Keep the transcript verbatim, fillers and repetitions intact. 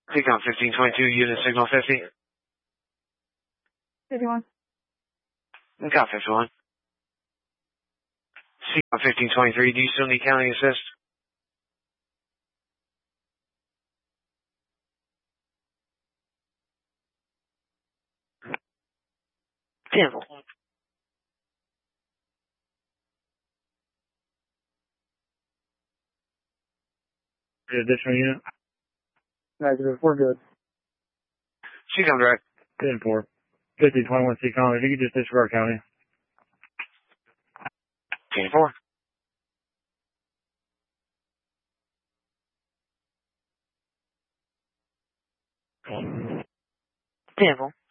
Seacom fifteen twenty-two, unit signal fifty. fifty-one. Got fifty-one. Seacom fifteen twenty-three, do you still need county assist? Cancel. Additional unit? Negative. We're good. Seacom direct. ten four. fifty twenty-one Seacom, if you could just disregard county. ten four. ten four.